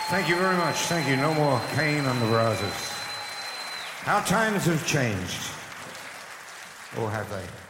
Thank you very much. Thank you. No more Cain and the Brazos. How times have changed. Or have they?